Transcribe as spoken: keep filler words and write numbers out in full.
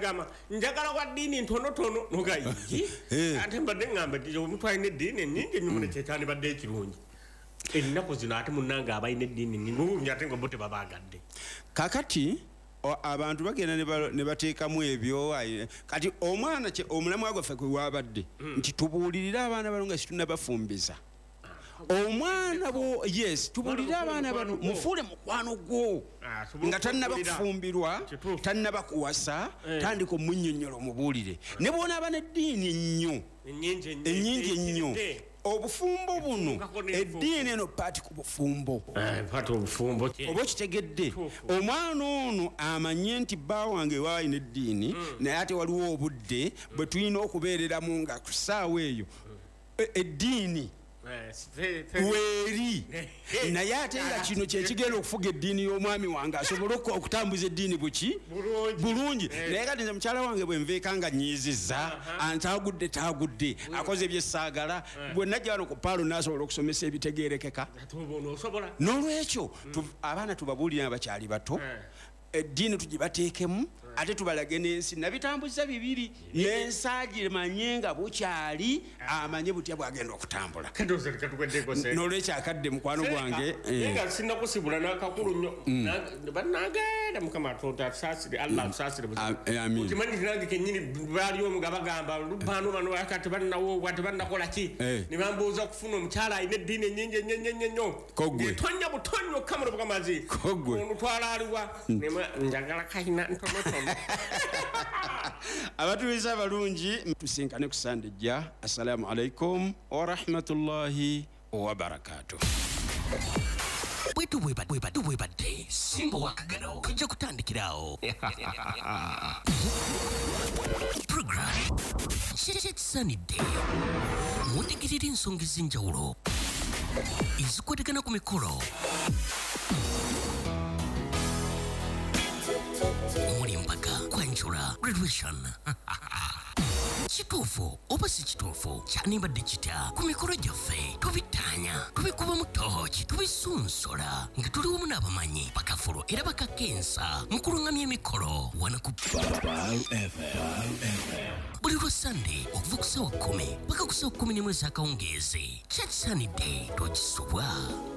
nagama njagala kwa dini ntono tono nogayi ate mbadde ngamba ndi omuntu ayine dini nyingi nyumune kyetani badde ekirungi ennaku zino ate munanga abayine dini ninulungi ate ngo bote babagadde kakati abantu bagenda ne bateekamu ebyo kati omwana omulamu gwaffe kwe wabadde nti tubuulirira abaana bano nga situnabafumbiza omwana bo yes tubuulirira abaana bano mufuule mukwano gwo nga tannabakufumbirwa tannabakuwasa tandika omunnyonnyola omubuulire ne bw'onaaba n'eddiini ennyo ennyingi ennyo obufumbo buno eddiini eno paati ku bufumbo oba okitegedde omwana ono amanye nti bba wange waayina eddiini naye ate waliwo obudde bwe tulina okubeereramu nga ku ssaawa eyo eddiini weeri naye ate nga kino kyekigenda okufuga eddiini y'omwami wange asobole okutambuza eddiini buki bulungi naye kati nze mukyala wange bwe nveeka nga nyiizizza antaagudde taagudde akoze ebyessaagala bwe najja wano ku paalo naasobola okusomesa ebitegeerekeka n'olwekyo abaana tubabuulira abakyali bato eddiini tugibateekemu ate tubalage n'ensi nabitambuza bibiri n'ensaagi manye nga bukyali amanye butya bwagenda okutambula n'olwekyo akadde mukwano gwange nga sinakusibula n'akakulu nnyo bannagenda mukama atusaasire allah atusaasire okimanyi nange kennyini baaliwo nga bagamba lubaano bano kati bannawoobwa tebannakola ki ne bambuuza okufuna omukyala alina eddiini ennyingi ennyo etonya butonyo kamula bukamazi omutwala aliwa njagala kayina ntonotono abatuuliza abalungi tusinkane ku sande ejja assalamu alaikum warahmatullahi wabarakatuh bwetu bwebadde simba wakagano kajja kutandikirawo program kyekisanidde mutegerera ensonga ez'enjawulo ezikwatagana ku mikolo omuli empaka kwanjula graduation kituufu oba si kituufu kyanimbadde kitya ku mikolo gyaffe tubitaanya tubikuba mu tooki tubisunsola nga tuli wamu n'abamanyi bakafulo era bakakensa mu kulungamya emikolo wano ku buli lwa sande okuva ku ssaawa kkumi paka ku ssaawa kkumi n'emu ez'akawungeezi kyekisanidde tokisobwa.